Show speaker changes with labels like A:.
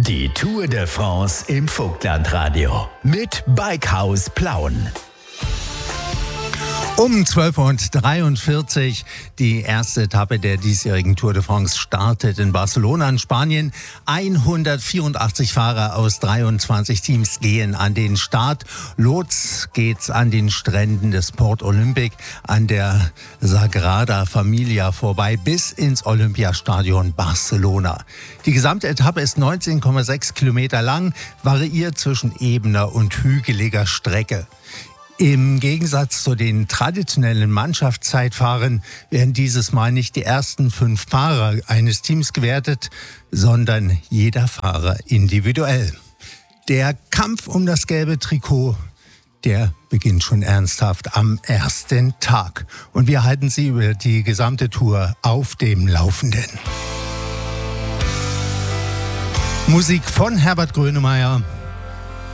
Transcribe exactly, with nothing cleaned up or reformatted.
A: Die Tour de France im Vogtlandradio mit Bikehaus Plauen.
B: Um zwölf Uhr dreiundvierzig die erste Etappe der diesjährigen Tour de France startet in Barcelona in Spanien. hundertvierundachtzig Fahrer aus dreiundzwanzig Teams gehen an den Start. Los geht's an den Stränden des Port Olympic an der Sagrada Familia vorbei bis ins Olympiastadion Barcelona. Die gesamte Etappe ist neunzehn Komma sechs Kilometer lang, variiert zwischen ebener und hügeliger Strecke. Im Gegensatz zu den traditionellen Mannschaftszeitfahrern werden dieses Mal nicht die ersten fünf Fahrer eines Teams gewertet, sondern jeder Fahrer individuell. Der Kampf um das gelbe Trikot, der beginnt schon ernsthaft am ersten Tag. Und wir halten Sie über die gesamte Tour auf dem Laufenden. Musik von Herbert Grönemeyer.